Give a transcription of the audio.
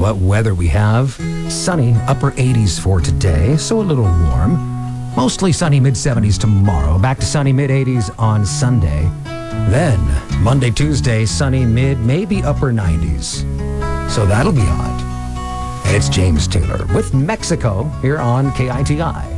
what weather we have. Sunny, upper 80s for today, so a little warm. Mostly sunny, mid-70s tomorrow. Back to sunny, mid-80s on Sunday. Then, Monday, Tuesday, sunny, mid, maybe upper 90s. So that'll be odd. And it's James Taylor with Mexico here on KITI.